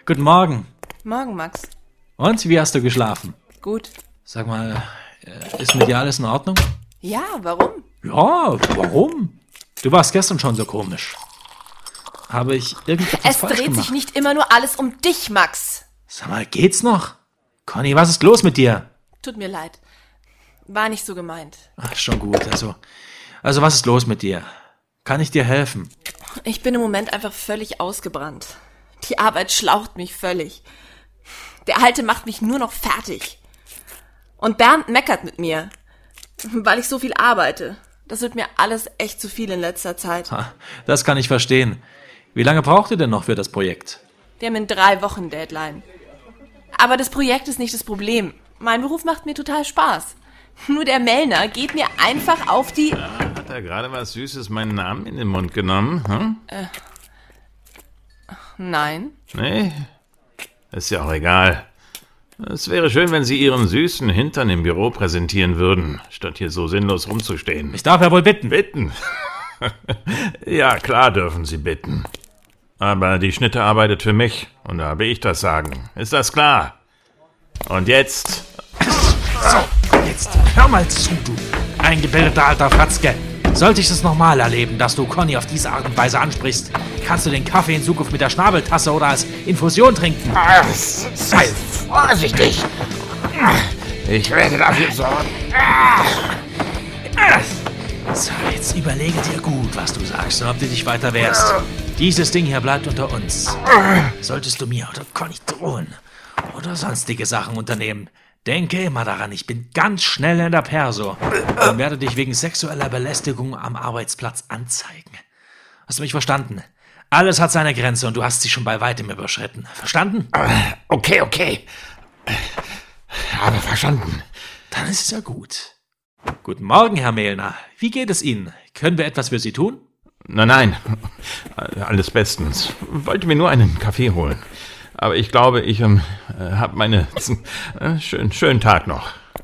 Guten Morgen. Morgen, Max. Und, wie hast du geschlafen? Gut. Sag mal, ist mit dir alles in Ordnung? Ja, warum? Ja, warum? Du warst gestern schon so komisch. Habe ich irgendetwas falsch gemacht? Es dreht sich nicht immer nur alles um dich, Max. Sag mal, geht's noch? Conny, was ist los mit dir? Tut mir leid. War nicht so gemeint. Ach, schon gut. Also was ist los mit dir? Kann ich dir helfen? Ich bin im Moment einfach völlig ausgebrannt. Die Arbeit schlaucht mich völlig. Der Alte macht mich nur noch fertig. Und Bernd meckert mit mir, weil ich so viel arbeite. Das wird mir alles echt zu viel in letzter Zeit. Das kann ich verstehen. Wie lange braucht ihr denn noch für das Projekt? Wir haben in 3 Wochen Deadline. Aber das Projekt ist nicht das Problem. Mein Beruf macht mir total Spaß. Nur der Mellner geht mir einfach auf die... Hat er gerade was Süßes meinen Namen in den Mund genommen? Hm? Nein. Nee? Ist ja auch egal. Es wäre schön, wenn Sie Ihren süßen Hintern im Büro präsentieren würden, statt hier so sinnlos rumzustehen. Ich darf ja wohl bitten. Bitten? Ja, klar dürfen Sie bitten. Aber die Schnitte arbeitet für mich und da habe ich das Sagen. Ist das klar? Und jetzt... So, jetzt hör mal zu, du eingebildeter alter Fratzke. Sollte ich das nochmal erleben, dass du Conny auf diese Art und Weise ansprichst, kannst du den Kaffee in Zukunft mit der Schnabeltasse oder als Infusion trinken. Sei vorsichtig. Ich werde dafür sorgen. So, jetzt überlege dir gut, was du sagst und ob du dich weiter wehrst. Dieses Ding hier bleibt unter uns. Solltest du mir oder Conny drohen oder sonstige Sachen unternehmen, denke immer daran, ich bin ganz schnell in der Perso und werde dich wegen sexueller Belästigung am Arbeitsplatz anzeigen. Hast du mich verstanden? Alles hat seine Grenze und du hast sie schon bei weitem überschritten. Verstanden? Okay. Habe verstanden. Dann ist es ja gut. Guten Morgen, Herr Mehlner. Wie geht es Ihnen? Können wir etwas für Sie tun? Nein. Alles bestens. Wollte mir nur einen Kaffee holen. Aber ich glaube, ich habe meine... schönen Tag noch.